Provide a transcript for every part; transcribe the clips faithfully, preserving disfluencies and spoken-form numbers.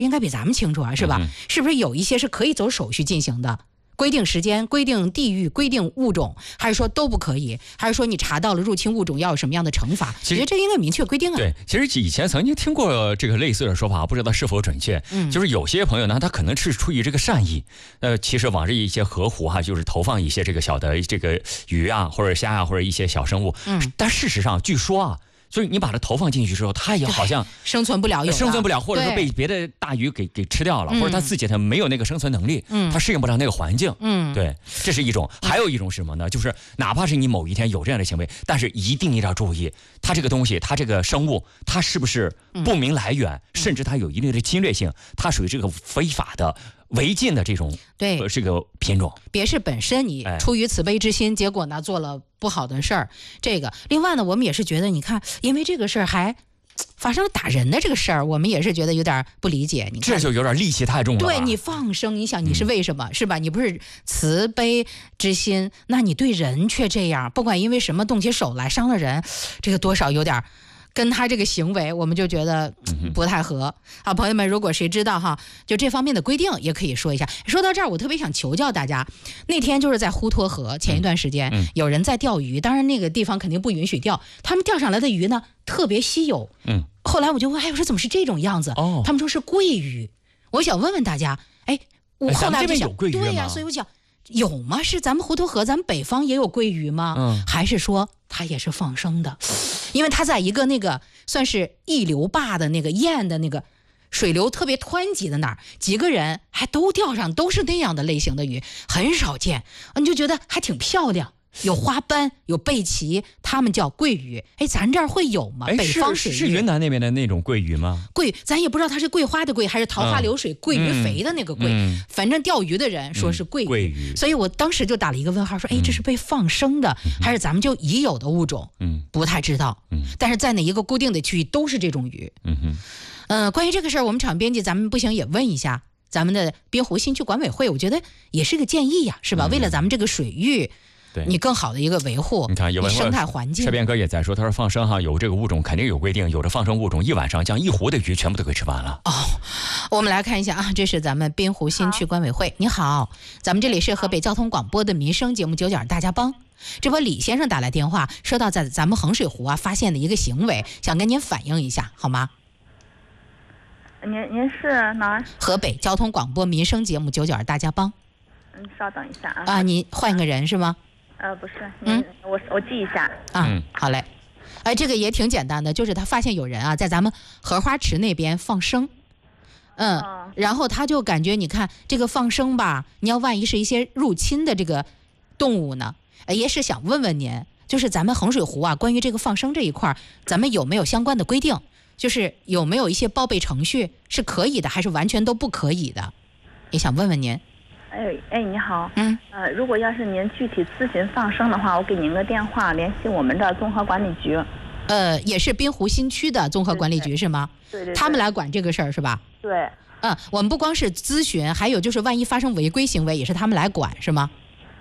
应该比咱们清楚啊，是吧？ 嗯、 是不是有一些是可以走手续进行的？规定时间、规定地域、规定物种，还是说都不可以？还是说你查到了入侵物种要有什么样的惩罚？我觉得这应该明确规定啊。 对，其实以前曾经听过这个类似的说法，不知道是否准确。嗯，就是有些朋友呢，他可能是出于这个善意，呃，其实往这一些河湖哈、啊，就是投放一些这个小的这个鱼啊，或者虾啊，或者一些小生物。嗯，但事实上，据说啊。所以你把它投放进去之后，它也好像生存不了，有生存不了，或者说被别的大鱼给给吃掉了，或者它自己它没有那个生存能力，嗯，它适应不了那个环境，嗯，对，这是一种。还有一种是什么呢？就是哪怕是你某一天有这样的行为，但是一定一定要注意，它这个东西，它这个生物，它是不是不明来源，嗯、甚至它有一定的侵略性，它属于这个非法的。违禁的这种对、 呃、这个品种， 别是本身你出于慈悲之心，哎、结果呢做了不好的事儿。这个，另外呢，我们也是觉得，你看，因为这个事儿还发生了打人的这个事儿，我们也是觉得有点不理解。你看， 这就有点戾气太重了。 对你放生，你想你是为什么、嗯、是吧？你不是慈悲之心，那你对人却这样，不管因为什么动起手来伤了人，这个多少有点。跟他这个行为，我们就觉得不太合。好，朋友们，如果谁知道哈，就这方面的规定，也可以说一下。说到这儿，我特别想求教大家。那天就是在滹沱河，前一段时间、嗯、有人在钓鱼，当然那个地方肯定不允许钓。他们钓上来的鱼呢，特别稀有。嗯。后来我就问，哎，我说怎么是这种样子？哦。他们说是桂鱼。我想问问大家，哎，我后来就想，对呀、啊，所以我想。有吗？是咱们滹沱河，咱们北方也有桂鱼吗？嗯，还是说它也是放生的？因为它在一个那个算是一流坝的那个堰的那个水流特别湍急的那儿，几个人还都钓上，都是那样的类型的鱼，很少见，你就觉得还挺漂亮。有花斑，有背鳍，他们叫桂鱼。哎，咱这儿会有吗？北方水域是, 是云南那边的那种桂鱼吗？ 桂，咱也不知道它是桂花的桂还是桃花流水、嗯、桂鱼肥的那个桂、嗯。反正钓鱼的人说是桂鱼、嗯、桂鱼，所以我当时就打了一个问号，说：哎，这是被放生的，嗯、还是咱们就已有的物种？嗯，不太知道。嗯，但是在哪一个固定的区域都是这种鱼。嗯哼，呃，关于这个事儿，我们场编辑咱们不行也问一下咱们的滨湖新区管委会，我觉得也是个建议呀，是吧？嗯、为了咱们这个水域。对你更好的一个维护， 你看有生态环境。 车边哥也在说，他说放生哈有这个物种肯定有规定，有的放生物种一晚上将一湖的鱼全部都给吃完了。 哦，我们来看一下啊，这是咱们滨湖新区管委会。你好，咱们这里是河北交通广播的民生节目九点大家帮。这波李先生打来电话，说到在咱们衡水湖啊发现的一个行为，想跟您反映一下，好吗？ 您您是哪儿？ 河北交通广播民生节目九点大家帮。 嗯，稍等一下啊。 啊，你换个人是吗？ 呃，不是，嗯，我我记一下啊，嗯，好嘞，哎，这个也挺简单的，就是他发现有人啊在咱们荷花池那边放生，嗯，哦、然后他就感觉你看这个放生吧，你要万一是一些入侵的这个动物呢，也是想问问您，就是咱们衡水湖啊，关于这个放生这一块，咱们有没有相关的规定？就是有没有一些报备程序是可以的，还是完全都不可以的？也想问问您。 哎哎，你好，嗯，呃，如果要是您具体咨询放生的话，我给您个电话，联系我们的综合管理局。 呃，也是滨湖新区的综合管理局是吗？ 对 对, 对, 对。 他们来管这个事儿是吧？ 对。 嗯，我们不光是咨询，还有就是万一发生违规行为，也是他们来管是吗？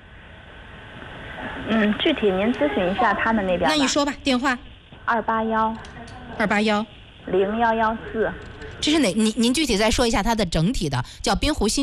嗯，具体您咨询一下他们那边。 那你说吧，电话。 二八幺。 二八幺。 零幺幺四。 这是哪？您您具体再说一下它的整体的，叫滨湖新。